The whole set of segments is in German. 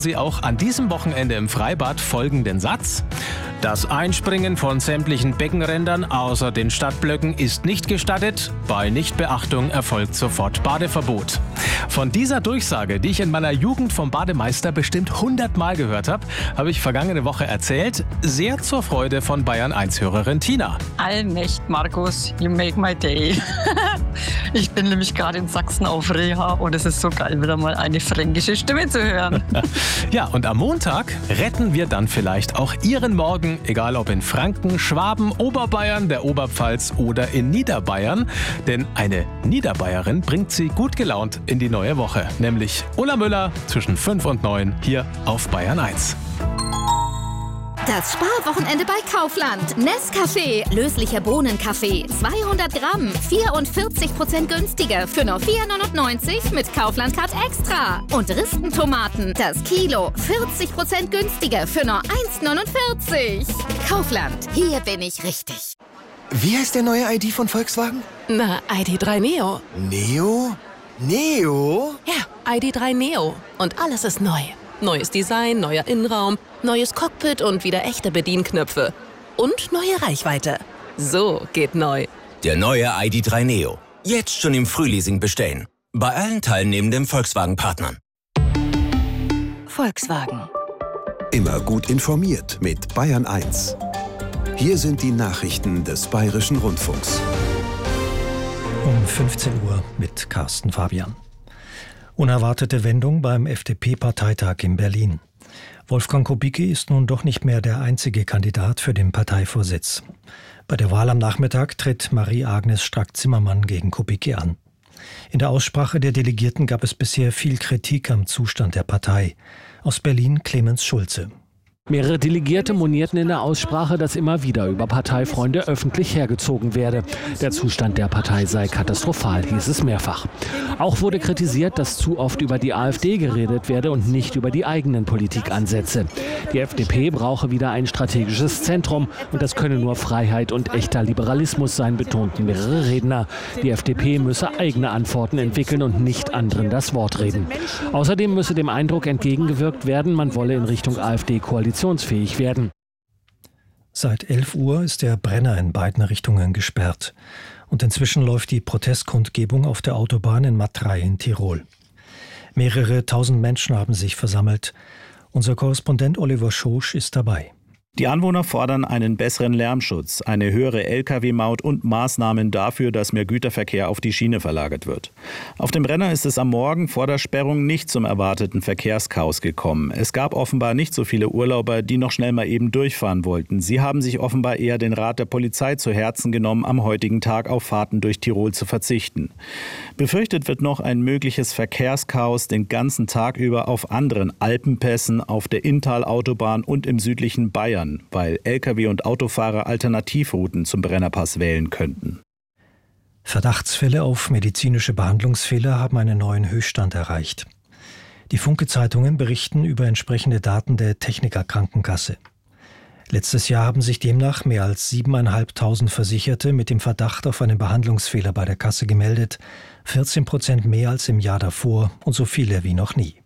Sie auch an diesem Wochenende im Freibad folgenden Satz: Das Einspringen von sämtlichen Beckenrändern außer den Stadtblöcken ist nicht gestattet. Bei Nichtbeachtung erfolgt sofort Badeverbot. Von dieser Durchsage, die ich in meiner Jugend vom Bademeister bestimmt 100-mal gehört habe ich vergangene Woche erzählt. Sehr zur Freude von Bayern-1-Hörerin Tina. Allmächt, Markus, you make my day. Ich bin nämlich gerade in Sachsen auf Reha und es ist so geil, wieder mal eine fränkische Stimme zu hören. Ja, und am Montag retten wir dann vielleicht auch Ihren Morgen, egal ob in Franken, Schwaben, Oberbayern, der Oberpfalz oder in Niederbayern. Denn eine Niederbayerin bringt Sie gut gelaunt in die neue Woche. Nämlich Ulla Müller zwischen 5 und 9 hier auf Bayern 1. Das Sparwochenende bei Kaufland. Nescafé, löslicher Bohnenkaffee, 200 Gramm, 44% günstiger für nur 4,99 mit Kaufland Card Extra. Und Ristentomaten, das Kilo, 40% günstiger für nur 1,49. Kaufland, hier bin ich richtig. Wie heißt der neue ID von Volkswagen? Na, ID.3 Neo. Neo? Neo? Ja, ID.3 Neo. Und alles ist neu. Neues Design, neuer Innenraum, neues Cockpit und wieder echte Bedienknöpfe. Und neue Reichweite. So geht neu. Der neue ID.3 Neo. Jetzt schon im Frühleasing bestellen. Bei allen teilnehmenden Volkswagen-Partnern. Volkswagen. Immer gut informiert mit Bayern 1. Hier sind die Nachrichten des Bayerischen Rundfunks. Um 15 Uhr mit Carsten Fabian. Unerwartete Wendung beim FDP-Parteitag in Berlin. Wolfgang Kubicki ist nun doch nicht mehr der einzige Kandidat für den Parteivorsitz. Bei der Wahl am Nachmittag tritt Marie-Agnes Strack-Zimmermann gegen Kubicki an. In der Aussprache der Delegierten gab es bisher viel Kritik am Zustand der Partei. Aus Berlin Clemens Schulze. Mehrere Delegierte monierten in der Aussprache, dass immer wieder über Parteifreunde öffentlich hergezogen werde. Der Zustand der Partei sei katastrophal, hieß es mehrfach. Auch wurde kritisiert, dass zu oft über die AfD geredet werde und nicht über die eigenen Politikansätze. Die FDP brauche wieder ein strategisches Zentrum und das könne nur Freiheit und echter Liberalismus sein, betonten mehrere Redner. Die FDP müsse eigene Antworten entwickeln und nicht anderen das Wort reden. Außerdem müsse dem Eindruck entgegengewirkt werden, man wolle in Richtung AfD-Koalitionsfähig werden. Seit 11 Uhr ist der Brenner in beiden Richtungen gesperrt. Und inzwischen läuft die Protestkundgebung auf der Autobahn in Matrei in Tirol. Mehrere tausend Menschen haben sich versammelt. Unser Korrespondent Oliver Schosch ist dabei. Die Anwohner fordern einen besseren Lärmschutz, eine höhere Lkw-Maut und Maßnahmen dafür, dass mehr Güterverkehr auf die Schiene verlagert wird. Auf dem Brenner ist es am Morgen vor der Sperrung nicht zum erwarteten Verkehrschaos gekommen. Es gab offenbar nicht so viele Urlauber, die noch schnell mal eben durchfahren wollten. Sie haben sich offenbar eher den Rat der Polizei zu Herzen genommen, am heutigen Tag auf Fahrten durch Tirol zu verzichten. Befürchtet wird noch ein mögliches Verkehrschaos den ganzen Tag über auf anderen Alpenpässen, auf der Inntal-Autobahn und im südlichen Bayern, weil Lkw- und Autofahrer Alternativrouten zum Brennerpass wählen könnten. Verdachtsfälle auf medizinische Behandlungsfehler haben einen neuen Höchststand erreicht. Die Funke-Zeitungen berichten über entsprechende Daten der Techniker-Krankenkasse. Letztes Jahr haben sich demnach mehr als 7.500 Versicherte mit dem Verdacht auf einen Behandlungsfehler bei der Kasse gemeldet, 14% mehr als im Jahr davor und so viele wie noch nie.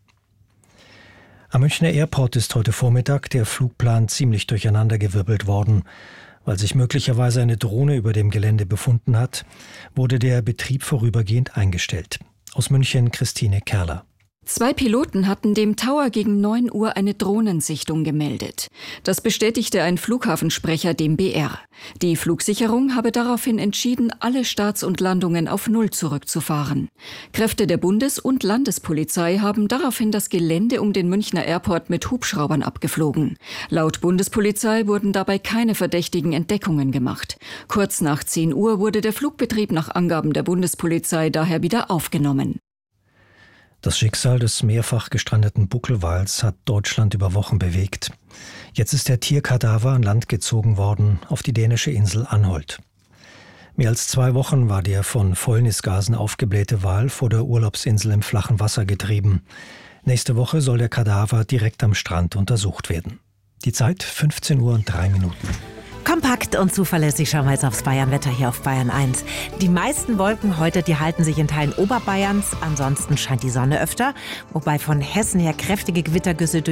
Am Münchner Airport ist heute Vormittag der Flugplan ziemlich durcheinandergewirbelt worden. Weil sich möglicherweise eine Drohne über dem Gelände befunden hat, wurde der Betrieb vorübergehend eingestellt. Aus München Christine Kerler. 2 Piloten hatten dem Tower gegen 9 Uhr eine Drohnensichtung gemeldet. Das bestätigte ein Flughafensprecher dem BR. Die Flugsicherung habe daraufhin entschieden, alle Starts und Landungen auf Null zurückzufahren. Kräfte der Bundes- und Landespolizei haben daraufhin das Gelände um den Münchner Airport mit Hubschraubern abgeflogen. Laut Bundespolizei wurden dabei keine verdächtigen Entdeckungen gemacht. Kurz nach 10 Uhr wurde der Flugbetrieb nach Angaben der Bundespolizei daher wieder aufgenommen. Das Schicksal des mehrfach gestrandeten Buckelwals hat Deutschland über Wochen bewegt. Jetzt ist der Tierkadaver an Land gezogen worden, auf die dänische Insel Anholt. Mehr als 2 Wochen war der von Fäulnisgasen aufgeblähte Wal vor der Urlaubsinsel im flachen Wasser getrieben. Nächste Woche soll der Kadaver direkt am Strand untersucht werden. Die Zeit 15 Uhr und 3 Minuten. Kompakt und zuverlässig schauen wir jetzt aufs Bayernwetter hier auf Bayern 1. Die meisten Wolken heute, die halten sich in Teilen Oberbayerns. Ansonsten scheint die Sonne öfter, wobei von Hessen her kräftige Gewittergüsse durch